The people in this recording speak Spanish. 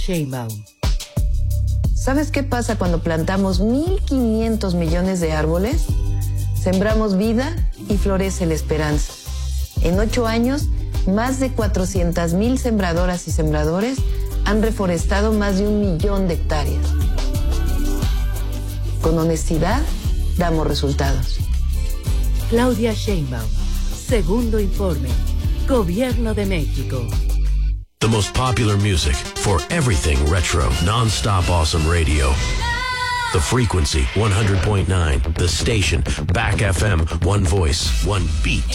Sheinbaum. ¿Sabes qué pasa cuando plantamos 1.500 millones de árboles? Sembramos vida y florece la esperanza. En 8 años, más de 400,000 sembradoras y sembradores han reforestado más de 1 millón de hectáreas. Con honestidad, damos resultados. Claudia Sheinbaum. Segundo informe. Gobierno de México. The most popular music for everything retro, non-stop awesome radio. The Frequency 100.9, the station, Back FM, one voice, one beat.